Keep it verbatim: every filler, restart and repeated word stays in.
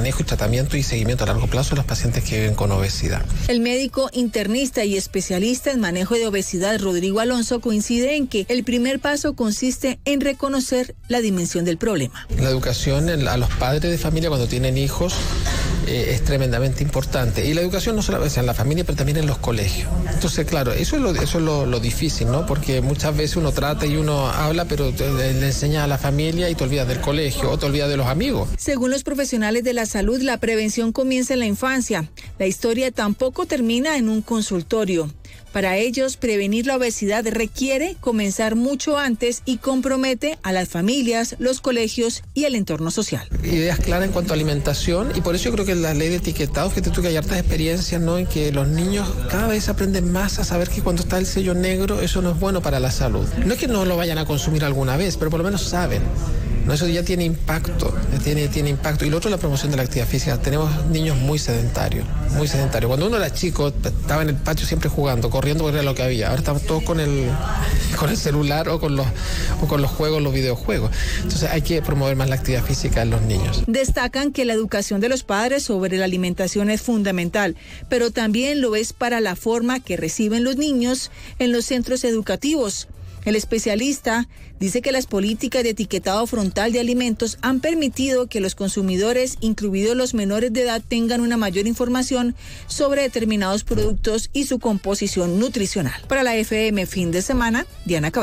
manejo y tratamiento y seguimiento a largo plazo de los pacientes que viven con obesidad. El médico internista y especialista en manejo de obesidad, Rodrigo Alonso, coincide en que el primer paso consiste en reconocer la dimensión del problema. La educación a los padres de familia cuando tienen hijos eh, es tremendamente importante. Y la educación no solamente en la familia, pero también en los colegios. Entonces, claro, eso es lo, eso es lo, lo difícil, ¿no? Porque muchas veces uno trata y uno habla, pero te, le enseña a la familia y te olvidas del colegio o te olvidas de los amigos. Según los profesionales de la salud, la prevención comienza en la infancia. La historia tampoco termina en un consultorio. Para ellos, prevenir la obesidad requiere comenzar mucho antes y compromete a las familias, los colegios y el entorno social. Ideas claras en cuanto a alimentación, y por eso yo creo que la ley de etiquetados, que tú que hay hartas experiencias, ¿no? En que los niños cada vez aprenden más a saber que cuando está el sello negro, eso no es bueno para la salud. No es que no lo vayan a consumir alguna vez, pero por lo menos saben. No, eso ya tiene impacto, tiene, tiene impacto. Y lo otro es la promoción de la actividad física. Tenemos niños muy sedentarios, muy sedentarios. Cuando uno era chico, estaba en el patio siempre jugando, corriendo porque era lo que había. Ahora estamos todos con el, con el celular o con, los, o con los juegos, los videojuegos. Entonces hay que promover más la actividad física en los niños. Destacan que la educación de los padres sobre la alimentación es fundamental, pero también lo es para la forma que reciben los niños en los centros educativos. El especialista dice que las políticas de etiquetado frontal de alimentos han permitido que los consumidores, incluidos los menores de edad, tengan una mayor información sobre determinados productos y su composición nutricional. Para la F M Fin de Semana, Diana Cabello.